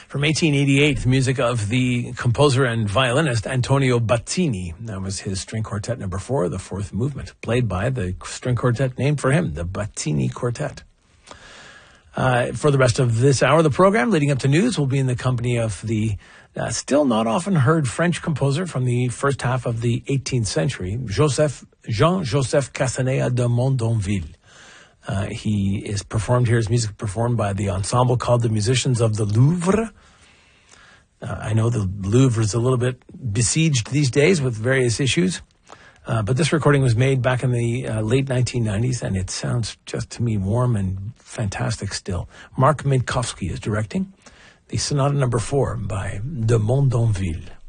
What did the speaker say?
From 1888, the music of the composer and violinist Antonio Battini. That was his string quartet number 4, the fourth movement, played by the string quartet named for him, the Battini Quartet. For the rest of this hour of the program, leading up to news, we'll be in the company of the still not often heard French composer from the first half of the 18th century, Jean-Joseph Castaneda de Mondonville. He is performed here, his music performed by the ensemble called the Musicians of the Louvre. I know the Louvre is a little bit besieged these days with various issues, but this recording was made back in the late 1990s, and it sounds just to me warm and fantastic still. Mark Minkowski is directing the Sonata number 4 by de Mondonville.